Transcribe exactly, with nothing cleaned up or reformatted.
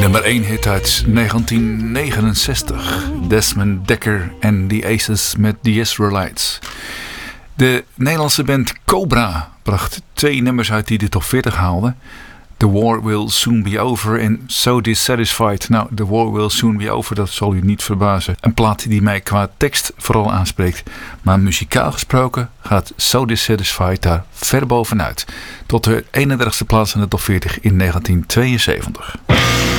Nummer één hit uit negentien negenenzestig. Desmond Dekker en The Aces met The Israelites. De Nederlandse band Cobra bracht twee nummers uit die de top veertig haalden. The War Will Soon Be Over en So Dissatisfied. Nou, The War Will Soon Be Over, dat zal u niet verbazen. Een plaat die mij qua tekst vooral aanspreekt. Maar muzikaal gesproken gaat So Dissatisfied daar ver bovenuit. Tot de eenendertigste plaats in de top veertig in negentien tweeënzeventig.